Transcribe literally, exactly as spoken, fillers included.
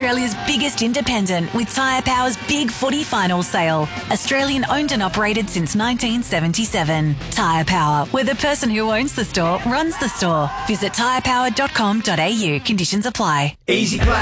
Australia's biggest independent with Tyre Power's Big Footy Final Sale. Australian owned and operated since nineteen seventy-seven. Tyre Power, where the person who owns the store runs the store. Visit tyre power dot com dot a u. Conditions apply. Easy Play.